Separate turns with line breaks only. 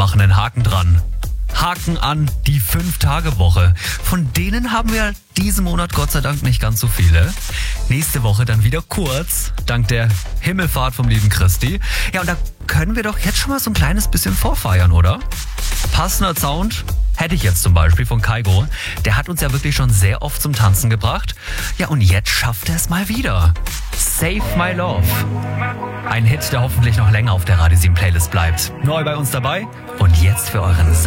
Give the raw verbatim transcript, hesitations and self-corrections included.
machen einen Haken dran. Haken an die fünf-Tage-Woche. Von denen haben wir diesen Monat Gott sei Dank nicht ganz so viele. Nächste Woche dann wieder kurz, dank der Himmelfahrt vom lieben Christi. Ja, und da können wir doch jetzt schon mal so ein kleines bisschen vorfeiern, oder? Passender Sound hätte ich jetzt zum Beispiel von Kygo. Der hat uns ja wirklich schon sehr oft zum Tanzen gebracht. Ja, und jetzt schafft er es mal wieder. Save My Love. Ein Hit, der hoffentlich noch länger auf der Radio sieben Playlist bleibt. Neu bei uns dabei und jetzt für euren